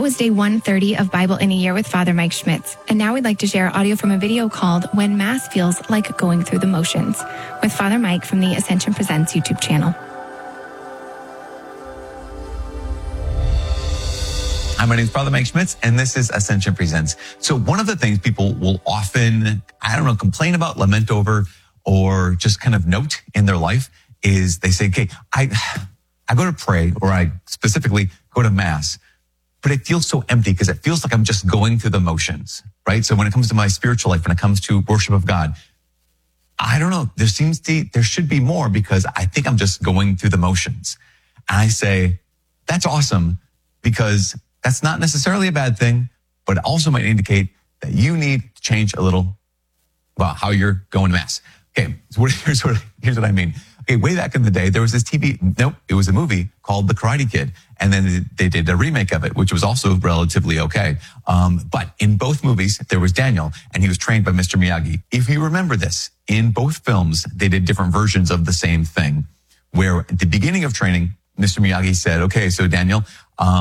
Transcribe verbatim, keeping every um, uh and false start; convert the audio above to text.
was day one thirty of Bible in a Year with Father Mike Schmitz. And now we'd like to share audio from a video called When Mass Feels Like Going Through the Motions with Father Mike from the Ascension Presents YouTube channel. Hi, my name is Father Mike Schmitz, and this is Ascension Presents. So one of the things people will often, I don't know, complain about, lament over, or just kind of note in their life is they say, okay, I, I go to pray, or I specifically go to Mass, but it feels so empty because it feels like I'm just going through the motions, right? So when it comes to my spiritual life, when it comes to worship of God, I don't know, there seems to, there should be more because I think I'm just going through the motions. And I say, that's awesome because that's not necessarily a bad thing, but it also might indicate that you need to change a little about how you're going to Mass. Okay, so what, here's, what, here's what I mean. Okay, way back in the day, there was this T V, nope, it was a movie called The Karate Kid. And then they did a remake of it, which was also relatively okay. Um, but in both movies, there was Daniel, and he was trained by Mister Miyagi. If you remember this, in both films, they did different versions of the same thing, where at the beginning of training, Mister Miyagi said, okay, so Daniel, um,